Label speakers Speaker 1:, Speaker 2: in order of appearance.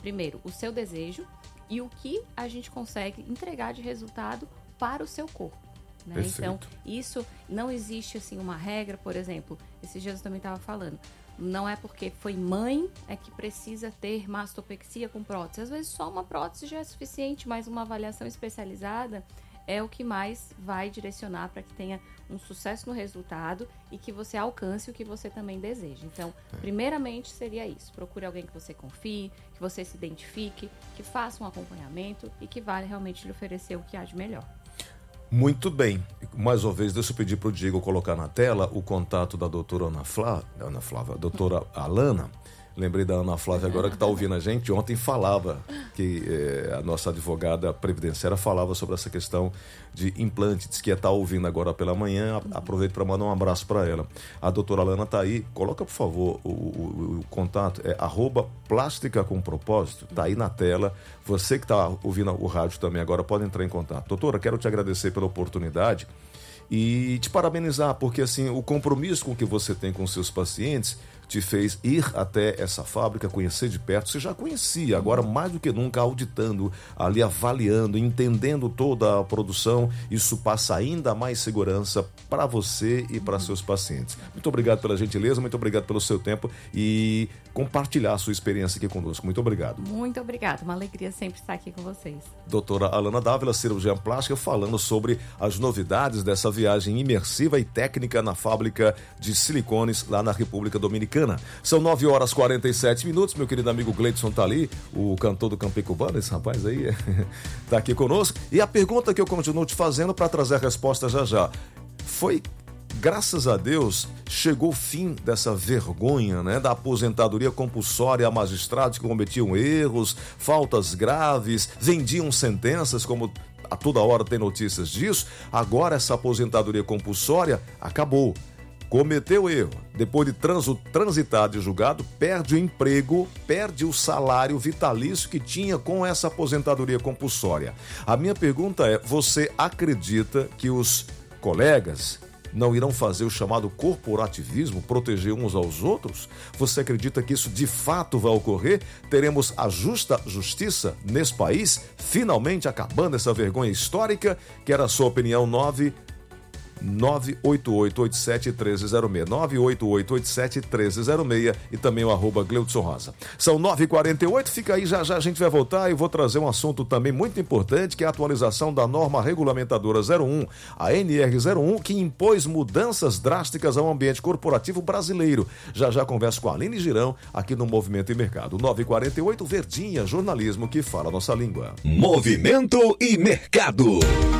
Speaker 1: primeiro, o seu desejo e o que a gente consegue entregar de resultado para o seu corpo. Né? Então, isso não existe assim uma regra, por exemplo, esses dias eu também estava falando, não é porque foi mãe é que precisa ter mastopexia com prótese. Às vezes só uma prótese já é suficiente, mas uma avaliação especializada é o que mais vai direcionar para que tenha um sucesso no resultado e que você alcance o que você também deseja. Então, primeiramente seria isso. Procure alguém que você confie, que você se identifique, que faça um acompanhamento e que vale realmente lhe oferecer o que há de melhor.
Speaker 2: Muito bem. Mais uma vez, deixa eu pedir para o Diego colocar na tela o contato da doutora doutora Alana. Lembrei da Ana Flávia agora que está ouvindo a gente. Ontem falava que a nossa advogada previdenciária falava sobre essa questão de implante. Diz que ia estar ouvindo agora pela manhã. Aproveito para mandar um abraço para ela. A doutora Alana está aí. Coloca, por favor, o contato. É @plástica com propósito. Está aí na tela. Você que está ouvindo o rádio também agora pode entrar em contato. Doutora, quero te agradecer pela oportunidade e te parabenizar, porque assim, o compromisso com que você tem com seus pacientes te fez ir até essa fábrica, conhecer de perto. Você já conhecia, agora mais do que nunca, auditando, ali avaliando, entendendo toda a produção. Isso passa ainda mais segurança para você e para seus pacientes. Muito obrigado pela gentileza, muito obrigado pelo seu tempo e compartilhar a sua experiência aqui conosco. Muito obrigado.
Speaker 1: Muito obrigada, uma alegria sempre estar aqui com vocês.
Speaker 2: Doutora Alana Dávila, cirurgiã plástica, falando sobre as novidades dessa viagem imersiva e técnica na fábrica de silicones lá na República Dominicana. São 9h47, meu querido amigo Gleidson tá ali, o cantor do Camping Cubano, esse rapaz aí tá aqui conosco. E a pergunta que eu continuo te fazendo para trazer a resposta já. Foi, graças a Deus, chegou o fim dessa vergonha, né, da aposentadoria compulsória a magistrados que cometiam erros, faltas graves, vendiam sentenças, como a toda hora tem notícias disso. Agora essa aposentadoria compulsória acabou. Cometeu erro, depois de transitar de julgado, perde o emprego, perde o salário vitalício que tinha com essa aposentadoria compulsória. A minha pergunta é, você acredita que os colegas não irão fazer o chamado corporativismo, proteger uns aos outros? Você acredita que isso de fato vai ocorrer? Teremos a justa justiça nesse país, finalmente acabando essa vergonha histórica? Quero a sua opinião. 988871306, 988871306 e também o @Gleudson Rosa. São 9h48, fica aí, já a gente vai voltar e vou trazer um assunto também muito importante, que é a atualização da norma regulamentadora 01, a NR01, que impôs mudanças drásticas ao ambiente corporativo brasileiro. Já converso com a Aline Girão aqui no Movimento e Mercado. 9h48, Verdinha, jornalismo que fala a nossa língua.
Speaker 3: Movimento e Mercado.